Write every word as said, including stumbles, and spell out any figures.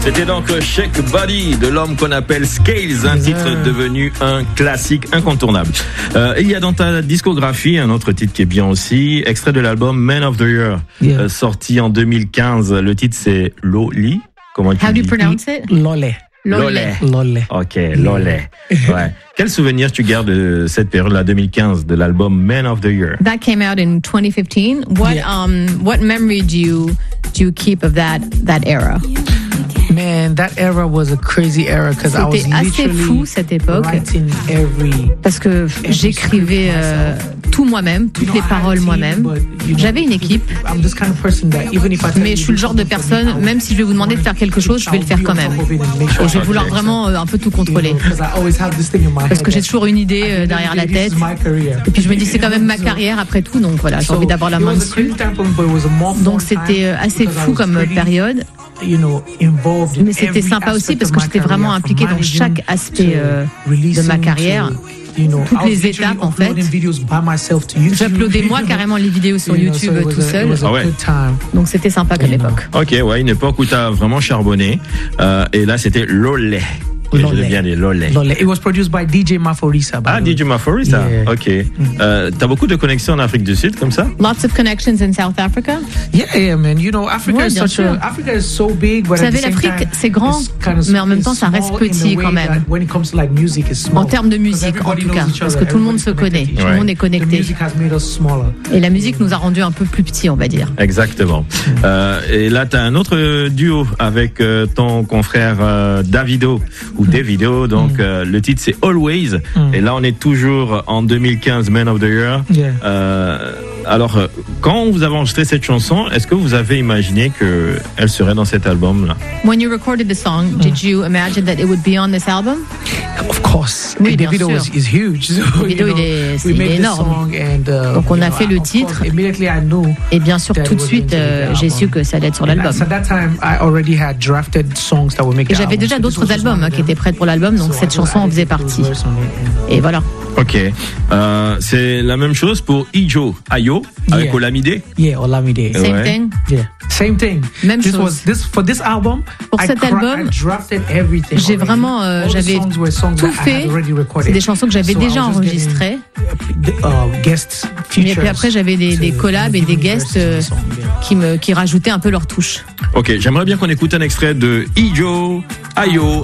C'était donc Shake Body de l'homme qu'on appelle Scales, un titre devenu un classique incontournable. Euh, il y a dans ta discographie un autre titre qui est bien aussi, extrait de l'album Man of the Year, yeah. euh, sorti en deux mille quinze. Le titre c'est Loli. Comment tu How dis? do you pronounce it? Lole. Lole. Lole. Ok, Lole. Ouais. Quel souvenir tu gardes de cette période-là, deux mille quinze, de l'album Man of the Year? That came out in twenty fifteen. What yeah. um what memory do you do you keep of that that era? Man, that era was a crazy era because I was C'était assez fou cette époque parce que j'écrivais euh, tout moi-même, toutes les paroles moi-même. J'avais une équipe, mais je suis le genre de personne, même si je vais vous demander de faire quelque chose, je vais le faire quand même. Et je vais vouloir vraiment euh, un peu tout contrôler. Parce que j'ai toujours une idée euh, derrière la tête. Et puis je me dis c'est quand même ma carrière après tout, donc voilà, j'ai envie d'avoir la main dessus. Donc c'était euh, assez fou comme période. Mais c'était sympa aussi parce que j'étais vraiment impliquée dans chaque aspect euh, de ma carrière. Toutes les étapes en fait. J'uploadais moi carrément les vidéos sur YouTube tout seul. Ah ouais. Donc c'était sympa comme époque. Ok, ouais, une époque où tu as vraiment charbonné. Euh, et là c'était Lole. Lole. Je viens des Lole. Lole. It was produced by D J Maforisa. Ah, D J Maforisa. Yeah. Ok. Euh, t'as beaucoup de connexions en Afrique du Sud comme ça? Lots of connections in South Africa. Yeah, yeah, man. You know, Africa ouais, is such sûr. a Africa is so big, but vous savez, l'Afrique c'est grand, kind of, mais en même temps ça reste petit quand même. When it comes to like music, it's small. En termes de musique, en tout cas, parce que tout le monde se connaît, tout le monde est connecté. Et la musique nous a rendus un peu plus petits, on va dire. Exactement. Euh, et là, t'as un autre duo avec euh, ton confrère euh, Davido ou Davido. Donc Donc, euh, le titre, c'est Always. Mm. Et là, on est toujours en deux mille quinze, Man of the Year. Yeah. Euh, alors, quand vous avez enregistré cette chanson, est-ce que vous avez imaginé qu'elle serait dans cet album-là? When you recorded the song, mm. did you imagine that it would be on this album? Of course. Oui, bien Davido sûr. is, is huge. So, Davido, you know, il est, il est énorme. And, uh, Donc, on a fait know, le titre. Et bien sûr, tout de suite, euh, j'ai su que ça allait être sur l'album. Et j'avais déjà d'autres albums hein, qui étaient prêts pour l'album, donc cette chanson en faisait partie. Et voilà. Ok. Euh, c'est la même chose pour Ijo Ayo avec yeah. Olamide. Yeah, Olamide. Same ouais. thing. Yeah. Same thing. Même this chose. Was, this, for this album, pour cet album, j'ai vraiment, euh, j'avais tout fait. C'est des chansons que j'avais so déjà enregistrées. Uh, guest Mais puis après, j'avais des, des collabs et des guests euh, qui me, qui rajoutaient un peu leur touche. Ok, j'aimerais bien qu'on écoute un extrait de Ijo Ayo.